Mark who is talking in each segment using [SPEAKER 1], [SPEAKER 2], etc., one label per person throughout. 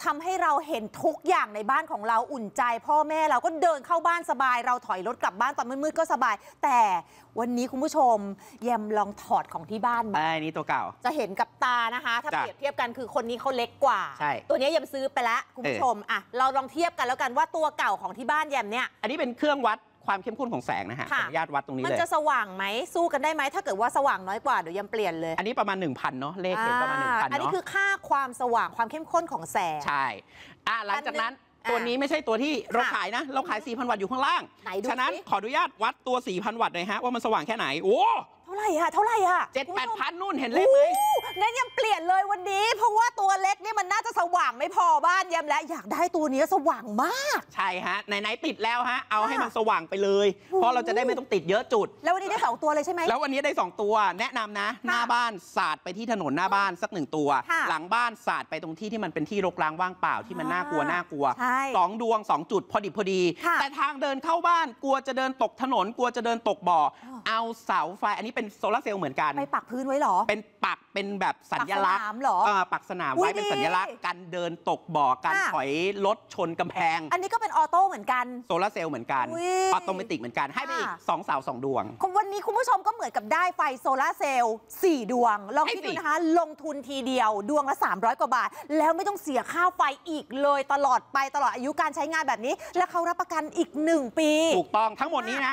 [SPEAKER 1] ทำให้เราเห็นทุกอย่างในบ้านของเราอุ่นใจพ่อแม่เราก็เดินเข้าบ้านสบายเราถอยรถกลับบ้านตอนมืดๆก็สบายแต่วันนี้คุณผู้ชมแยมลองถอดของที่บ้านมา
[SPEAKER 2] นี่ตัวเก่า
[SPEAKER 1] จะเห็นกับตานะคะถ้าเปรียบเทียบกันคือคนนี้เขาเล็กกว่าตัวนี้แยมซื้อไปแล้วคุณผู้ชมอ่ะเราลองเทียบกันแล้วกันว่าตัวเก่าของที่บ้านแยมเนี่ย
[SPEAKER 2] อันนี้เป็นเครื่องวัดความเข้มข้นของแสงนะฮะขออนุญาตวัดตรงนี้เลย
[SPEAKER 1] มันจะสว่างไหมสู้กันได้ไหมถ้าเกิดว่าสว่างน้อยกว่าเดี๋ยวแยมเปลี่ยนเลย
[SPEAKER 2] อันนี้ประมาณ 1,000 เนาะเลขเห็นประมาณ 1,000 เนาะ
[SPEAKER 1] อันนี้คือค่าความสว่างความเข้มข้นของแสง
[SPEAKER 2] ใช่หลังจากนั้นตัวนี้ไม่ใช่ตัวที่เราขายนะเราขาย 4,000 วัตต์อยู่ข้างล่างฉะนั้นขออนุญาตวัดตัว 4,000 วัตต์หน่อยฮะว่ามันสว่างแค่ไหนโอ้
[SPEAKER 1] เท่าไหร่อะ
[SPEAKER 2] 7-8,000นู่นเห็นเลขไหม
[SPEAKER 1] งั้นยังเปลี่ยนเลยวันนี้เพราะว่าตัวเล็กนี่มันน่าจะสว่างไม่พอบ้านแยมและอยากได้ตัวนี้สว่างมาก
[SPEAKER 2] ใช่ฮะไหนติดแล้วฮะเอาให้มันสว่างไปเลยเพราะเราจะได้ไม่ต้องติดเยอะจุด
[SPEAKER 1] แล้ววันนี้ได้2ตัวเลยใช่ไหม
[SPEAKER 2] แล้ววันนี้ได้2ตัวแนะนำนะหน้าบ้านสาดไปที่ถนนหน้าบ้านสัก1ตัวหลังบ้านสาดไปตรงที่มันเป็นที่รกร้างว่างเปล่าที่มันน่ากลัว2 ดวง2 จุดพอดีแต่ทางเดินเข้าบ้านกลัวจะเดินตกถนนกลัวจะเดินตกบ่อเอาเสาไฟอันนี้เป็นโซลาร์เซลล์เหมือนกัน
[SPEAKER 1] ไปปักพื้นไว้หรอ
[SPEAKER 2] เป็นปักเป็นแบบสัญลักษณ์ปักสนามไว้เป็นสัญลักษณ์กันเดินตกบ่อการถอยรถชนกำแพง
[SPEAKER 1] อันนี้ก็เป็นออโต้เหมือนกัน
[SPEAKER 2] โซลาร์เซลล์เหมือนกันออโตเมติกเหมือนกันให้ไปอีก2 เสา 2 ดวง
[SPEAKER 1] วันนี้คุณผู้ชมก็เหมือนกับได้ไฟโซลาร์เซลล์4 ดวงลองคิดดูนะคะลงทุนทีเดียวดวงละ300 กว่าบาทแล้วไม่ต้องเสียค่าไฟอีกเลยตลอดอายุการใช้งานแบบนี้และเขารับประกันอีก1 ปี
[SPEAKER 2] ถูกต้องทั้งหมดนี้นะ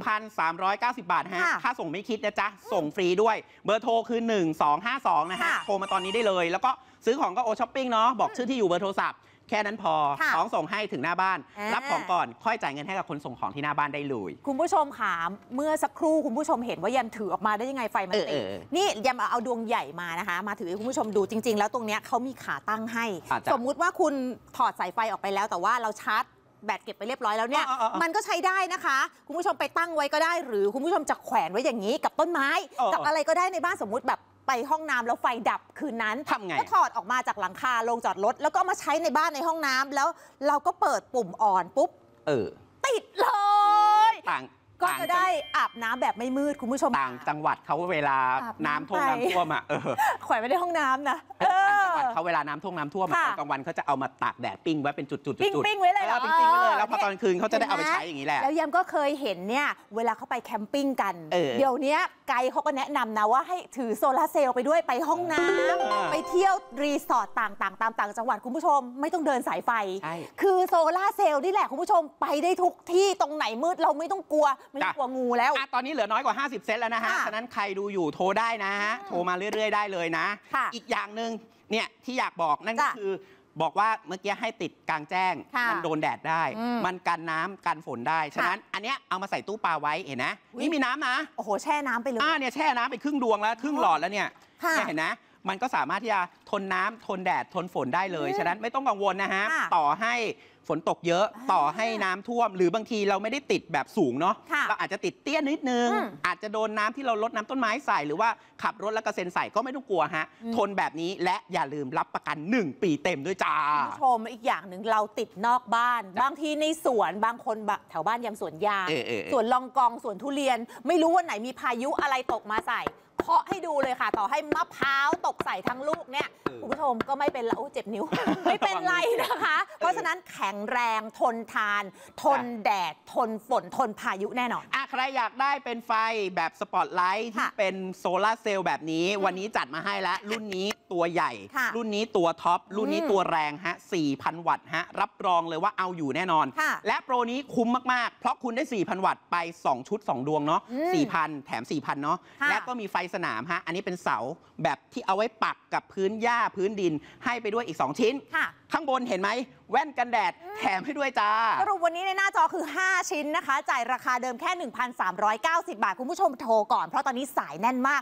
[SPEAKER 2] 1,390 บาทฮะค่าส่งไม่คิดนะจ๊ะส่งฟรีด้วยเบอร์โทรคือ1252นะฮะโทรมาตอนนี้ได้เลยแล้วก็ซื้อของก็โอช้อปปิ้งเนาะบอกชื่อที่อยู่เบอร์โทรศัพท์แค่นั้นพอของส่งให้ถึงหน้าบ้านรับของก่อนค่อยจ่ายเงินให้กับคนส่งของที่หน้าบ้านได้เลย
[SPEAKER 1] คุณผู้ชมค่ะเมื่อสักครู่คุณผู้ชมเห็นว่าแยมถือออกมาได้ยังไงไฟมันติดนี่แยมเอาดวงใหญ่มานะคะมาถือให้คุณผู้ชมดูจริงๆแล้วตรงเนี้ยเขามีขาตั้งให้สมมุติว่าคุณถอดสายไฟออกไปแล้วแต่ว่าเราชาร์จแบตเก็บไปเรียบร้อยแล้วเนี่ยมันก็ใช้ได้นะคะคุณผู้ชมไปตั้งไว้ก็ได้หรือคุณผู้ชมจะแขวนไว้อย่างนี้กับต้นไม้กับอะไรก็ได้ในบ้านสมมุติแบบไปห้องน้ำแล้วไฟดับคืนนั้นก็ถอดออกมาจากหลังคาลงจอดรถแล้วก็มาใช้ในบ้านในห้องน้ำแล้วเราก็เปิดปุ่มอ่อนปุ๊บติดเลยก็จะได้อาบน้ำแบบไม่มืดคุณผู้ชม
[SPEAKER 2] ต่างจังหวัดเขาเวลาน้ำท่วม
[SPEAKER 1] แขวนไว้ในห้องน้ำนะ
[SPEAKER 2] ต่างจังหวัดเขาเวลาน้ำท่วมกลางวันเขาจะเอามาตากแดดปิ้งไว้เป็นจุด
[SPEAKER 1] ปิ้งไว้เลย
[SPEAKER 2] ปิ้งไว้เลยแล้วพอตอนคืนเขาจะได้เอาไปใช้อย่างนี้แหละ
[SPEAKER 1] แล้วแยมก็เคยเห็นเนี่ยเวลาเขาไปแคมปิ้งกันเดี๋ยวนี้ไกด์เขาก็แนะนำนะว่าให้ถือโซลาร์เซลล์ไปด้วยไปห้องน้ำไปเที่ยวรีสอร์ทต่างๆตามต่างจังหวัดคุณผู้ชมไม่ต้องเดินสายไฟคือโซลาร์เซลล์นี่แหละคุณผู้ชมไปได้ทุกที่ตรงไหนมืดเราไม่ต้องกลัวงูแล้ว
[SPEAKER 2] ตอนนี้เหลือน้อยกว่า50 เซนแล้วนะฮะฉะนั้นใครดูอยู่โทรได้นะฮะโทรมาเรื่อยๆได้เลยนะอีกอย่างหนึ่งเนี่ยที่อยากบอกนั่นก็คือบอกว่าเมื่อกี้ให้ติดกลางแจ้งมันโดนแดดได้มันกันน้ำกันฝนได้ฉะนั้นอันเนี้ยเอามาใส่ตู้ปลาไว้เห็นนะนี่มีน้ำนะ
[SPEAKER 1] โอ้โหแช่น้ำไปเลย
[SPEAKER 2] เนี่ยแช่น้ำไปครึ่งดวงแล้วครึ่งหลอดแล้วเนี่ยเห็นนะมันก็สามารถที่จะทนน้ำทนแดดทนฝนได้เลยฉะนั้นไม่ต้องกังวลนะฮะต่อให้ฝนตกเยอะต่อให้น้ำท่วมหรือบางทีเราไม่ได้ติดแบบสูงเนาะเราอาจจะติดเตี้ยนิดนึงอาจจะโดนน้ำที่เราลดน้ำต้นไม้ใส่หรือว่าขับรถแล้วกระเซ็นใส่ก็ไม่ต้องกลัวฮะทนแบบนี้และอย่าลืมรับประกัน1 ปีเต็มด้วยจ้า
[SPEAKER 1] คุณผู้ชมอีกอย่างหนึ่งเราติดนอกบ้านบางทีในสวนบางคนแถวบ้านยำสวนยางสวนลองกองสวนทุเรียนไม่รู้วันไหนมีพายุอะไรตกมาใส่เคาะให้ดูเลยค่ะต่อให้มะพร้าวตกใส่ทั้งลูกเนี่ยคุณผู้ชมก็ไม่เป็นละเจ็บนิ้วไม่เป็นไรนะคะเพราะฉะนั้นแข็งแรงทนทานทนแดดทนฝนทนพายุแน่นอน
[SPEAKER 2] ใครอยากได้เป็นไฟแบบสปอตไลท์ที่เป็นโซลาร์เซลล์แบบนี้วันนี้จัดมาให้แล้วรุ่นนี้ตัวใหญ่รุ่นนี้ตัวท็อปรุ่นนี้ตัวแรงฮะ 4,000 วัตต์ฮะรับรองเลยว่าเอาอยู่แน่นอนและโปรนี้คุ้มมากๆเพราะคุณได้ 4,000 วัตต์ไป2 ชุด 2 ดวงเนาะ 4,000 แถม 4,000 เนาะและก็มีไฟสนามฮะอันนี้เป็นเสาแบบที่เอาไว้ปักกับพื้นหญ้าพื้นดินให้ไปด้วยอีก2 ชิ้นข้างบนเห็นไหมแว่นกันแดดแถมให้ด้วยจ้า
[SPEAKER 1] สรุปวันนี้ในหน้าจอคือ5 ชิ้นนะคะจ่ายราคาเดิมแค่ 1,390 บาทคุณผู้ชมโทรก่อนเพราะตอนนี้สายแน่นมาก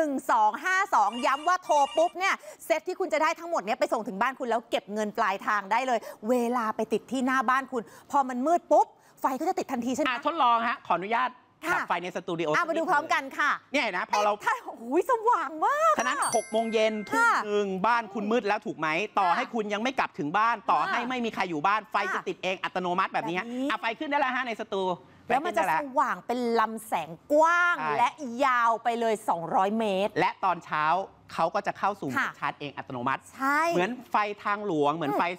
[SPEAKER 1] 1252ย้ำว่าโทรปุ๊บเนี่ยเซตที่คุณจะได้ทั้งหมดเนี้ยไปส่งถึงบ้านคุณแล้วเก็บเงินปลายทางได้เลยเวลาไปติดที่หน้าบ้านคุณพอมันมืดปุ๊บไฟก็จะติดทันทีใช่ไหม
[SPEAKER 2] ทดลองฮะขออนุญาตดับไฟในสตูดิโอ
[SPEAKER 1] มาดูพร้อมกันค่ะ
[SPEAKER 2] เนี่ยนะพอเรา
[SPEAKER 1] สว่างมาก
[SPEAKER 2] ฉะนั้น6 โมงเย็นทุ่มหนึ่งบ้านคุณมืดแล้วถูกไหมต่อให้คุณยังไม่กลับถึงบ้านต่อให้ไม่มีใครอยู่บ้านไฟจะติดเองอัตโนมัติแบบนี้ไฟขึ้นได้แล้วฮะในสตู
[SPEAKER 1] แล้วมันจะสว่างเป็นลำแสงกว้างและยาวไปเลย200 เมตร
[SPEAKER 2] และตอนเช้าเขาก็จะเข้าสู่ชาร์จเองอัตโนมัติเหมือนไฟทางหลวงเหมือนไฟ